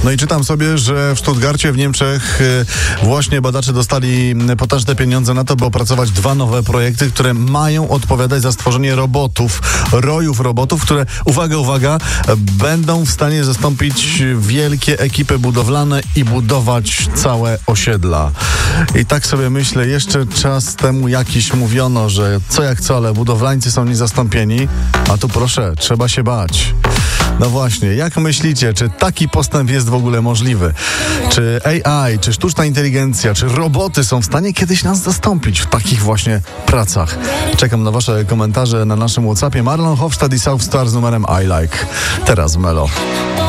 No i czytam sobie, że w Stuttgarcie w Niemczech właśnie badacze dostali potężne pieniądze na to, by opracować 2 nowe projekty, które mają odpowiadać za stworzenie robotów, rojów robotów, które, uwaga, będą w stanie zastąpić wielkie ekipy budowlane i budować całe osiedla. I tak sobie myślę, jeszcze czas temu jakiś mówiono, że co jak co, ale budowlańcy są niezastąpieni, a tu proszę, trzeba się bać. No właśnie, jak myślicie, czy taki postęp jest w ogóle możliwy? Czy AI, czy sztuczna inteligencja, czy roboty są w stanie kiedyś nas zastąpić w takich właśnie pracach? Czekam na wasze komentarze na naszym WhatsAppie. Marlon Hofstad i South Star z numerem I Like. Teraz w Melo.